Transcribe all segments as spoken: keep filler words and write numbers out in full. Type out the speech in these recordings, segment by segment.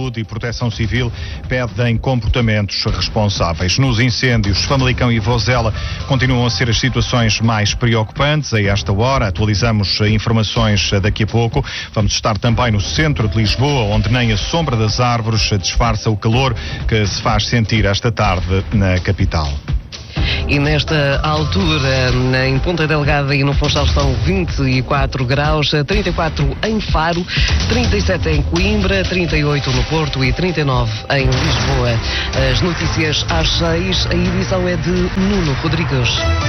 Saúde e Proteção Civil pedem comportamentos responsáveis. Nos incêndios, Famalicão e Vozela continuam a ser as situações mais preocupantes a esta hora. Atualizamos informações daqui a pouco. Vamos estar também no centro de Lisboa, onde nem a sombra das árvores disfarça o calor que se faz sentir esta tarde na capital. E nesta altura, em Ponta Delgada e no Funchal estão vinte e quatro graus, trinta e quatro em Faro, trinta e sete em Coimbra, trinta e oito no Porto e trinta e nove em Lisboa. As notícias às seis, a edição é de Nuno Rodrigues.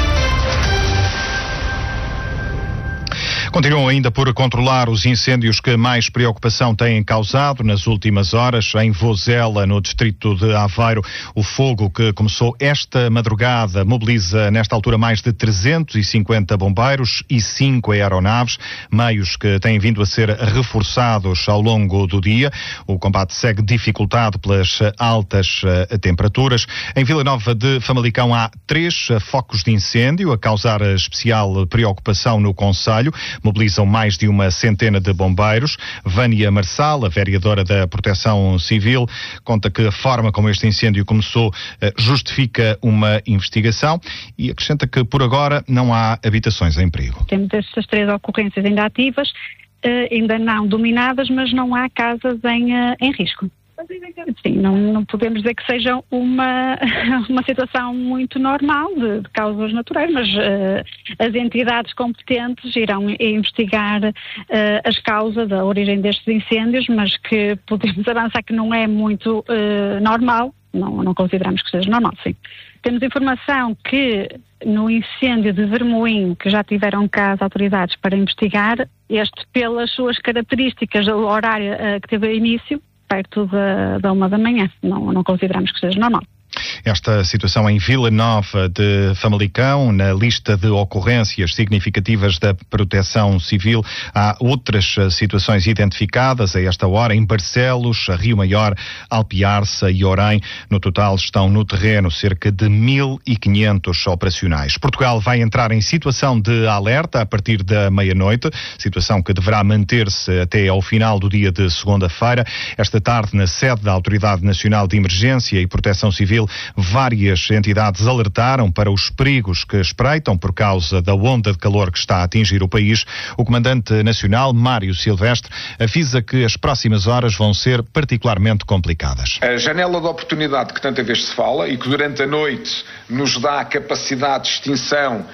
Continuam ainda por controlar os incêndios que mais preocupação têm causado nas últimas horas. Em Vozela, no distrito de Aveiro, o fogo que começou esta madrugada mobiliza nesta altura mais de trezentos e cinquenta bombeiros e cinco aeronaves, meios que têm vindo a ser reforçados ao longo do dia. O combate segue dificultado pelas altas uh, temperaturas. Em Vila Nova de Famalicão há três uh, focos de incêndio a causar especial preocupação no concelho. Mobilizam mais de uma centena de bombeiros. Vânia Marçal, a vereadora da Proteção Civil, conta que a forma como este incêndio começou justifica uma investigação e acrescenta que por agora não há habitações em perigo. Temos estas três ocorrências ainda ativas, ainda não dominadas, mas não há casas em, em risco. Sim, não, não podemos dizer que seja uma, uma situação muito normal de, de causas naturais, mas uh, as entidades competentes irão investigar uh, as causas da origem destes incêndios, mas que podemos avançar que não é muito uh, normal, não, não consideramos que seja normal, sim. Temos informação que no incêndio de Vermoinho, que já tiveram cá as autoridades para investigar, este pelas suas características, o horário uh, que teve início, perto da, da uma da manhã. Não, não consideramos que seja normal. Esta situação em Vila Nova de Famalicão, na lista de ocorrências significativas da Proteção Civil, há outras situações identificadas a esta hora em Barcelos, Rio Maior, Alpiarça e Orém. No total estão no terreno cerca de mil e quinhentos operacionais. Portugal vai entrar em situação de alerta a partir da meia-noite, situação que deverá manter-se até ao final do dia de segunda-feira. Esta tarde, na sede da Autoridade Nacional de Emergência e Proteção Civil, várias entidades alertaram para os perigos que espreitam por causa da onda de calor que está a atingir o país. O comandante nacional, Mário Silvestre, avisa que as próximas horas vão ser particularmente complicadas. A janela de oportunidade que tanta vez se fala e que durante a noite nos dá a capacidade de extinção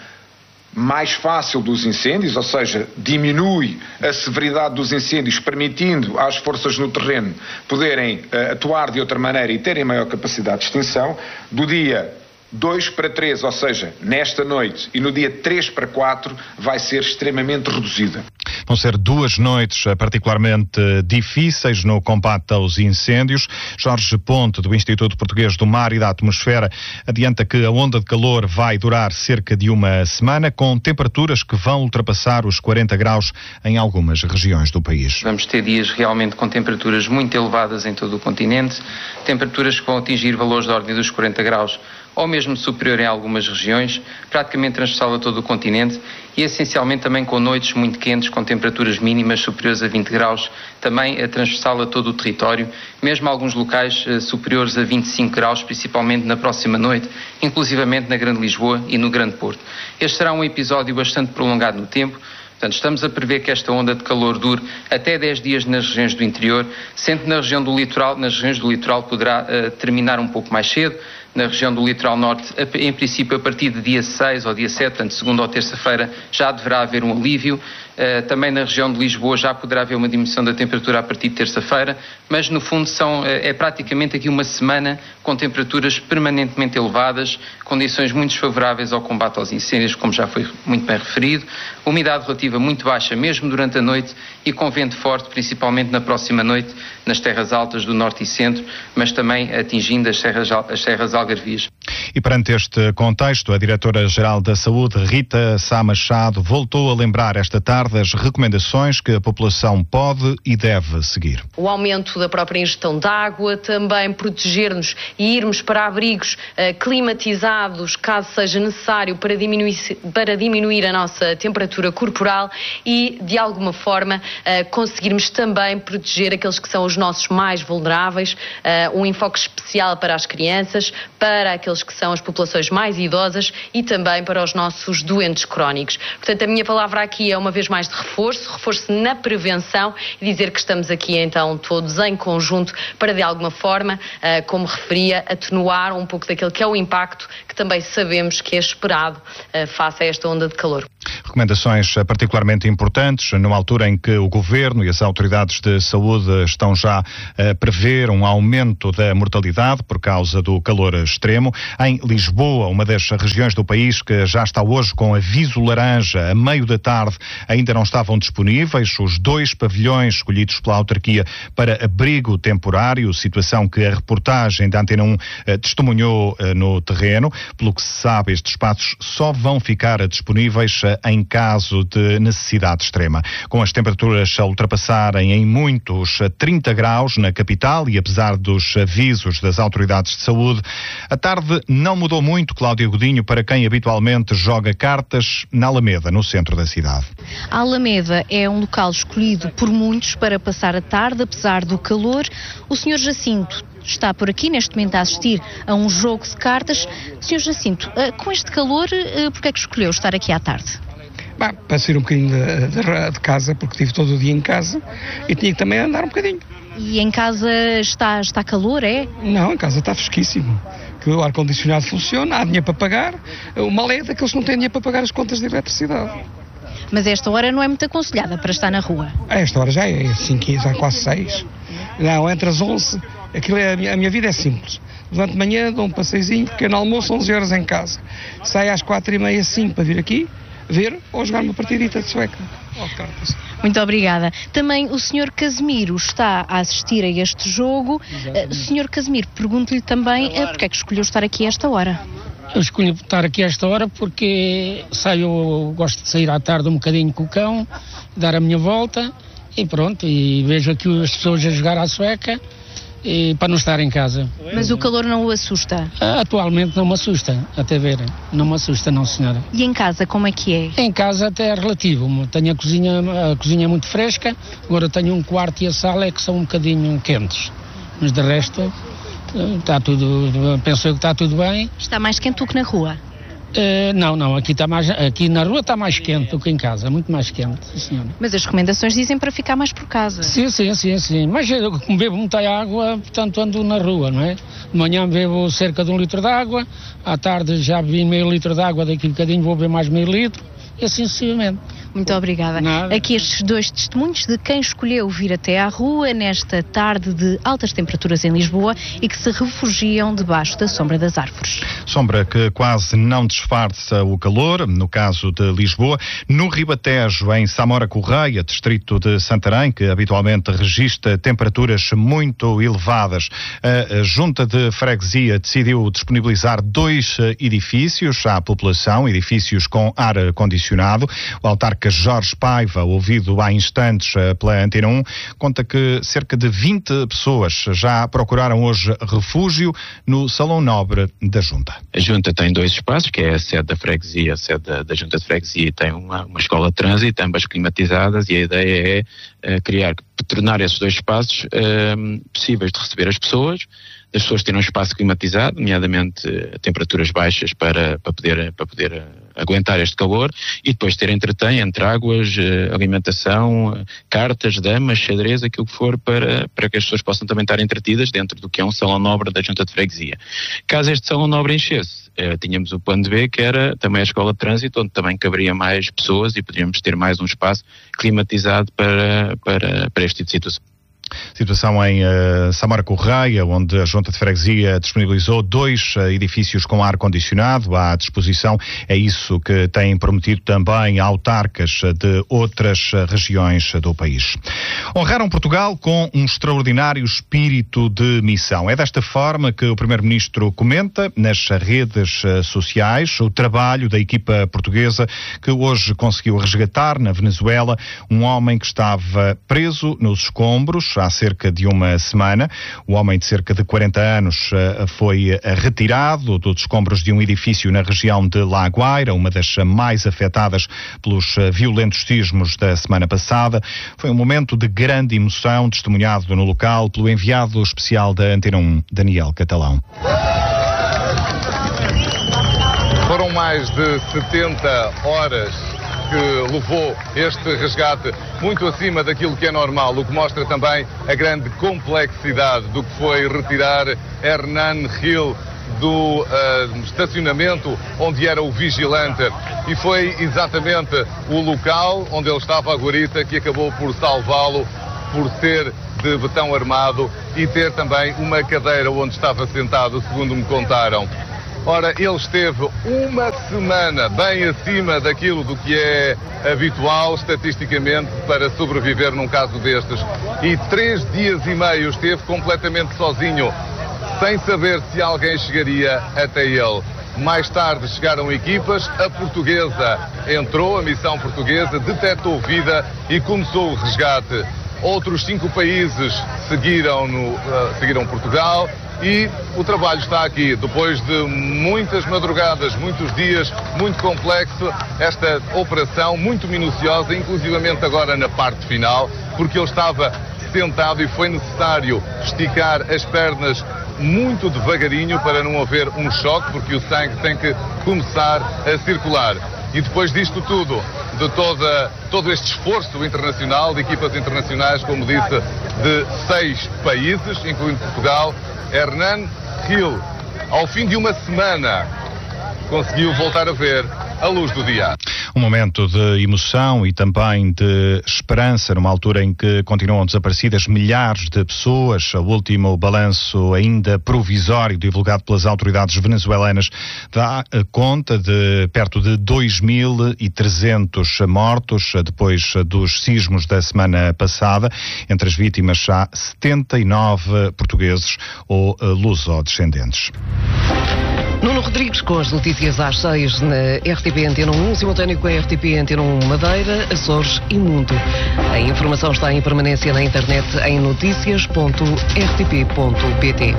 mais fácil dos incêndios, ou seja, diminui a severidade dos incêndios, permitindo às forças no terreno poderem uh, atuar de outra maneira e terem maior capacidade de extinção, do dia dois para três, ou seja, nesta noite, e no dia três para quatro, vai ser extremamente reduzida. Vão ser duas noites particularmente difíceis no combate aos incêndios. Jorge Ponte, do Instituto Português do Mar e da Atmosfera, adianta que a onda de calor vai durar cerca de uma semana, com temperaturas que vão ultrapassar os quarenta graus em algumas regiões do país. Vamos ter dias realmente com temperaturas muito elevadas em todo o continente, temperaturas que vão atingir valores da ordem dos quarenta graus, ou mesmo superior em algumas regiões, praticamente transversal a todo o continente e essencialmente também com noites muito quentes, com temperaturas mínimas superiores a vinte graus, também a transversal a todo o território, mesmo alguns locais eh, superiores a vinte e cinco graus, principalmente na próxima noite, inclusivamente na Grande Lisboa e no Grande Porto. Este será um episódio bastante prolongado no tempo. Portanto, estamos a prever que esta onda de calor dure até dez dias nas regiões do interior, sendo que na região do litoral, nas regiões do litoral poderá uh, terminar um pouco mais cedo. Na região do litoral norte, em princípio, a partir de dia seis ou dia sete, portanto, segunda ou terça-feira, já deverá haver um alívio. Uh, também na região de Lisboa já poderá haver uma diminuição da temperatura a partir de terça-feira, mas no fundo são, uh, é praticamente aqui uma semana com temperaturas permanentemente elevadas, condições muito desfavoráveis ao combate aos incêndios, como já foi muito bem referido, umidade relativa muito baixa mesmo durante a noite e com vento forte, principalmente na próxima noite, nas terras altas do norte e centro, mas também atingindo as serras, as serras algarvias. E perante este contexto, a Diretora-Geral da Saúde, Rita Sá Machado, voltou a lembrar esta tarde as recomendações que a população pode e deve seguir. O aumento da própria ingestão de água, também proteger-nos e irmos para abrigos uh, climatizados, caso seja necessário, para diminuir, para diminuir a nossa temperatura corporal e, de alguma forma, uh, conseguirmos também proteger aqueles que são os nossos mais vulneráveis, uh, um enfoque especial para as crianças, para aqueles que são as populações mais idosas e também para os nossos doentes crónicos. Portanto, a minha palavra aqui é uma vez mais de reforço, reforço na prevenção e dizer que estamos aqui então todos em conjunto para de alguma forma, uh, como referia, atenuar um pouco daquele que é o impacto que também sabemos que é esperado uh, face a esta onda de calor. Recomendações particularmente importantes numa altura em que o Governo e as autoridades de saúde estão já a prever um aumento da mortalidade por causa do calor extremo. Em Lisboa, uma das regiões do país que já está hoje com aviso laranja, a meio da tarde ainda não estavam disponíveis os dois pavilhões escolhidos pela autarquia para abrigo temporário, situação que a reportagem da Antena um eh, testemunhou eh, no terreno. Pelo que se sabe, estes espaços só vão ficar disponíveis eh, em caso de necessidade extrema. Com as temperaturas a ultrapassarem em muitos trinta graus na capital e apesar dos avisos das autoridades de saúde, a tarde não mudou muito, Cláudia Godinho, para quem habitualmente joga cartas na Alameda, no centro da cidade. A Alameda é um local escolhido por muitos para passar a tarde, apesar do calor. O senhor Jacinto está por aqui neste momento a assistir a um jogo de cartas. senhor Jacinto, com este calor, por que é que escolheu estar aqui à tarde? Bah, para sair um bocadinho de, de, de casa, porque estive todo o dia em casa e tinha que também andar um bocadinho. E em casa está, está calor, é? Não, em casa está fresquíssimo. Que o ar-condicionado funciona, há dinheiro para pagar. O mal é daqueles que não têm dinheiro para pagar as contas de eletricidade. Mas esta hora não é muito aconselhada para estar na rua? A esta hora já é cinco, já é quase seis. Não, entre as onze, aquilo é, a, minha, a minha vida é simples. Durante de manhã dou um passeizinho, pequeno almoço, onze horas em casa. Saio às quatro e meia, cinco para vir aqui, ver ou jogar uma partidita de sueca. Oh, cartas. Muito obrigada. Também o senhor Casimiro está a assistir a este jogo. Uh, senhor Casimiro, pergunto-lhe também uh, porque é que escolheu estar aqui a esta hora. Eu escolhi estar aqui a esta hora porque saio, gosto de sair à tarde um bocadinho com o cão, dar a minha volta e pronto, e vejo aqui as pessoas a jogar à sueca e, para não estar em casa. Mas o calor não o assusta? Atualmente não me assusta, até ver, não me assusta não, senhora. E em casa como é que é? Em casa até é relativo, tenho a cozinha, a cozinha é muito fresca, agora tenho um quarto e a sala é que são um bocadinho quentes, mas de resto está tudo, penso eu que está tudo bem. Está mais quente do que na rua? Uh, não, não, aqui, está mais, aqui na rua está mais quente do que em casa, muito mais quente, senhora. Mas as recomendações dizem para ficar mais por casa. Sim, sim, sim, sim, mas eu como bebo muita água, portanto ando na rua, não é? De manhã bebo cerca de um litro de água, à tarde já bebi meio litro de água, daqui a bocadinho vou beber mais meio litro, e assim sucessivamente. Muito obrigada. Nada. Aqui estes dois testemunhos de quem escolheu vir até à rua nesta tarde de altas temperaturas em Lisboa e que se refugiam debaixo da sombra das árvores. Sombra que quase não disfarça o calor, no caso de Lisboa. No Ribatejo, em Samora Correia, distrito de Santarém, que habitualmente registra temperaturas muito elevadas, a Junta de Freguesia decidiu disponibilizar dois edifícios à população, edifícios com ar-condicionado. O autarca Jorge Paiva, ouvido há instantes pela Antena um, conta que cerca de vinte pessoas já procuraram hoje refúgio no Salão Nobre da Junta. A Junta tem dois espaços, que é a sede da freguesia, a sede da, da Junta de Freguesia, tem uma, uma escola de trânsito, ambas climatizadas, e a ideia é uh, criar, tornar esses dois espaços uh, possíveis de receber as pessoas, as pessoas terem um espaço climatizado, nomeadamente a temperaturas baixas para, para poder, para poder uh, aguentar este calor, e depois ter entretém, entre águas, uh, alimentação, uh, cartas, damas, xadrez, aquilo que for, para, para que as pessoas possam também estar entretidas dentro do que é um salão nobre da Junta de Freguesia. Caso este salão nobre enchesse, uh, tínhamos o plano B, que era também a escola de trânsito, onde também caberia mais pessoas e poderíamos ter mais um espaço climatizado para, para, para este tipo de situação. Situação em uh, Samora Correia, onde a Junta de Freguesia disponibilizou dois uh, edifícios com ar-condicionado à disposição. É isso que têm prometido também autarcas de outras uh, regiões do país. Honraram Portugal com um extraordinário espírito de missão. É desta forma que o Primeiro-Ministro comenta nas redes uh, sociais o trabalho da equipa portuguesa que hoje conseguiu resgatar na Venezuela um homem que estava preso nos escombros há cerca de uma semana. O homem de cerca de quarenta anos uh, foi uh, retirado dos escombros de um edifício na região de La Guaira, uma das mais afetadas pelos uh, violentos sismos da semana passada. Foi um momento de grande emoção, testemunhado no local pelo enviado especial da Antena um, Daniel Catalão. Foram mais de setenta horas que levou este resgate, muito acima daquilo que é normal, o que mostra também a grande complexidade do que foi retirar Hernán Gil do uh, estacionamento onde era o vigilante, e foi exatamente o local onde ele estava, a guarita, que acabou por salvá-lo, por ser de betão armado e ter também uma cadeira onde estava sentado, segundo me contaram. Ora, ele esteve uma semana bem acima daquilo do que é habitual estatisticamente para sobreviver num caso destes, e três dias e meio esteve completamente sozinho, sem saber se alguém chegaria até ele. Mais tarde chegaram equipas, a portuguesa entrou, a missão portuguesa, detectou vida e começou o resgate. Outros cinco países seguiram, no, uh, seguiram Portugal, e o trabalho está aqui. Depois de muitas madrugadas, muitos dias, muito complexo, esta operação muito minuciosa, inclusivamente agora na parte final, porque ele estava sentado e foi necessário esticar as pernas muito devagarinho para não haver um choque, porque o sangue tem que começar a circular. E depois disto tudo, de toda, todo este esforço internacional, de equipas internacionais, como disse, de seis países, incluindo Portugal, Hernán Gil, ao fim de uma semana, conseguiu voltar a ver a luz do dia. Um momento de emoção e também de esperança, numa altura em que continuam desaparecidas milhares de pessoas. O último balanço, ainda provisório, divulgado pelas autoridades venezuelanas, dá conta de perto de dois mil e trezentos mortos depois dos sismos da semana passada. Entre as vítimas há setenta e nove portugueses ou luso-descendentes. Nuno Rodrigues com as notícias às seis na R T P Antena um, simultâneo com a R T P Antena um Madeira, Açores e Mundo. A informação está em permanência na internet em noticias ponto r t p ponto p t.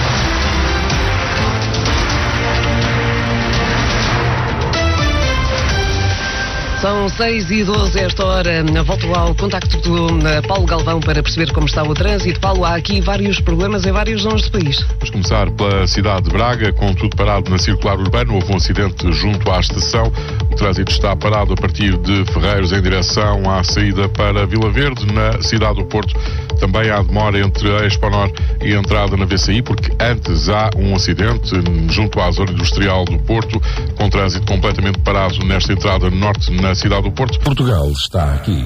São seis e doze esta hora. Volto ao contacto do Paulo Galvão para perceber como está o trânsito. Paulo, há aqui vários problemas em várias zonas do país. Vamos começar pela cidade de Braga, com tudo parado na circular urbana. Houve um acidente junto à estação. O trânsito está parado a partir de Ferreiros em direção à saída para Vila Verde. Na cidade do Porto também há demora entre a Exponor e a entrada na V C I, porque antes há um acidente junto à zona industrial do Porto, com trânsito completamente parado nesta entrada norte na cidade do Porto. Portugal está aqui.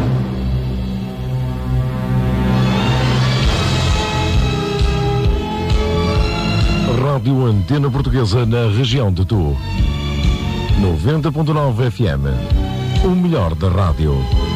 Rádio Antena Portuguesa na região de Tu. noventa ponto nove F M. O melhor da rádio.